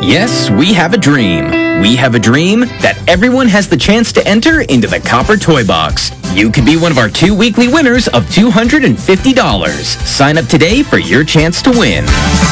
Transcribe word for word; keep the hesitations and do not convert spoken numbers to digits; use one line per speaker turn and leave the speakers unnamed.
Yes, we have a dream. We have a dream that everyone has the chance to enter into the Copper Toy Box. You could be one of our two weekly winners of two hundred fifty dollars. Sign up today for your chance to win.